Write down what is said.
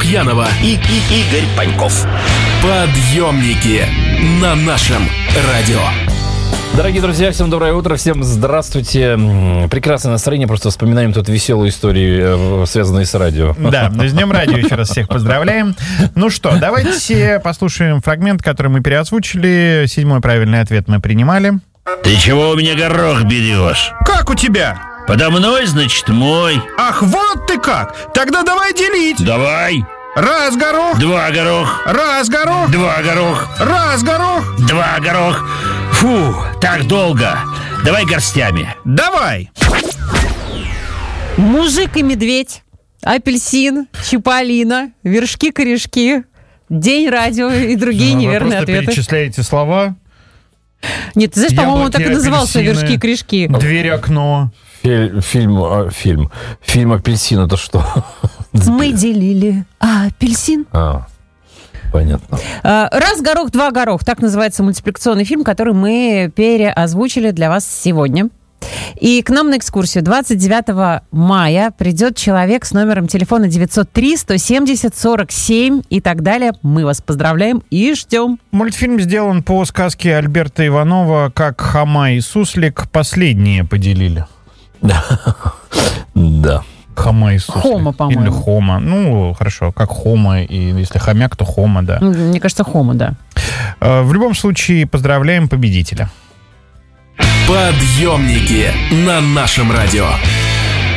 Лукьянова и Игорь Паньков. Подъемники на нашем радио. Дорогие друзья, всем доброе утро, всем здравствуйте. Прекрасное настроение, просто вспоминаем тут веселые истории, связанные с радио. Да, с Днем радио еще раз всех поздравляем. Ну что, давайте послушаем фрагмент, который мы переозвучили. 7-й правильный ответ мы принимали. Ты чего у меня горох берешь? Как у тебя? Подо мной, значит, мой. Ах, вот ты как! Тогда давай делить. Давай. Раз горох. Два горох. Раз горох. Два горох. Раз горох. Два горох. Фу, так долго. Давай горстями. Давай. Мужик и медведь, апельсин, чиполлино, вершки-корешки, день радио и другие неверные ответы. Вы просто перечисляете слова. Нет, ты знаешь, по-моему, он так и Яблоки, назывался, апельсины, вершки-корешки. Дверь, окно. Фильм «Апельсин» — это что? Мы делили апельсин. Понятно. «Раз горох, два горох». Так называется мультипликационный фильм, который мы переозвучили для вас сегодня. И к нам на экскурсию 29 мая придет человек с номером телефона 903-170-47 и так далее. Мы вас поздравляем и ждем. Мультфильм сделан по сказке Альберта Иванова «Как Хома и суслик последние поделили». Да. Хома и суслик. Хома, по-моему. Или Хома. Ну, хорошо, как Хома. И если хомяк, то Хома, да. Мне кажется, Хома, да. В любом случае, поздравляем победителя. Подъемники на нашем радио.